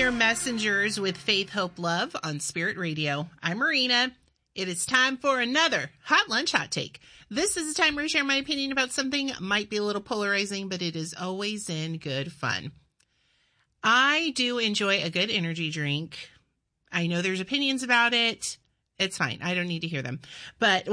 your messengers with Faith, Hope, Love on Spirit Radio. I'm Marina. It is time for another Hot Lunch Hot Take. This is the time where I share my opinion about something. Might be a little polarizing, but it is always in good fun. I do enjoy a good energy drink. I know there's opinions about it. It's fine. I don't need to hear them. But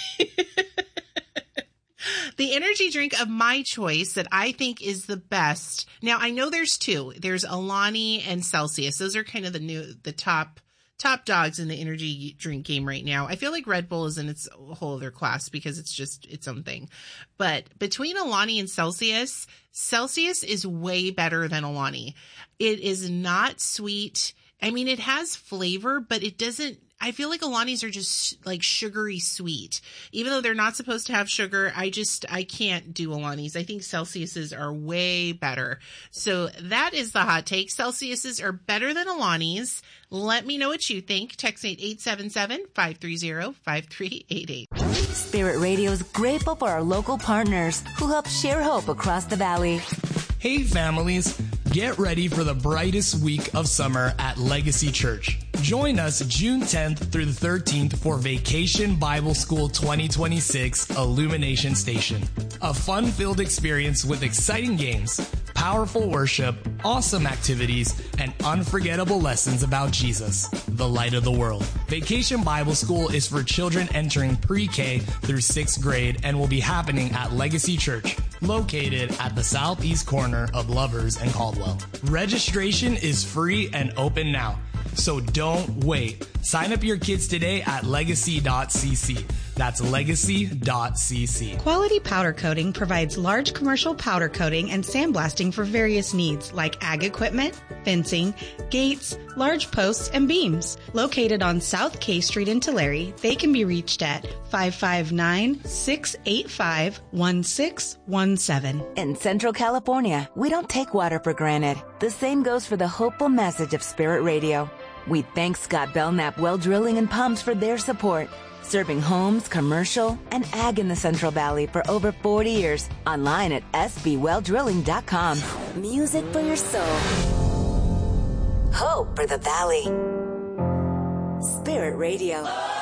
the energy drink of my choice that I think is the best. Now, I know there's two. There's Alani and Celsius. Those are kind of the top dogs in the energy drink game right now. I feel like Red Bull is in its whole other class because it's just its own thing. But between Alani and Celsius is way better than Alani. It is not sweet. I mean, it has flavor, but it doesn't. I feel like Alani's are just like sugary sweet. Even though they're not supposed to have sugar, I can't do Alani's. I think Celsius's are way better. So that is the hot take. Celsius's are better than Alani's. Let me know what you think. Text 877-530-5388. Spirit Radio is grateful for our local partners who help share hope across the valley. Hey families, get ready for the brightest week of summer at Legacy Church. Join us June 10th through the 13th for Vacation Bible School 2026 Illumination Station. A fun-filled experience with exciting games, powerful worship, awesome activities, and unforgettable lessons about Jesus, the light of the world. Vacation Bible School is for children entering pre-K through 6th grade and will be happening at Legacy Church, located at the southeast corner of Lovers and Caldwell. Registration is free and open now, so don't wait. Sign up your kids today at legacy.cc. That's legacy.cc. Quality Powder Coating provides large commercial powder coating and sandblasting for various needs like ag equipment, fencing, gates, large posts, and beams. Located on South K Street in Tulare, they can be reached at 559-685-1617. In Central California, we don't take water for granted. The same goes for the hopeful message of Spirit Radio. We thank Scott Belknap Well Drilling and Pumps for their support. Serving homes, commercial, and ag in the Central Valley for over 40 years. Online at sbwelldrilling.com. Music for your soul. Hope for the valley. Spirit Radio.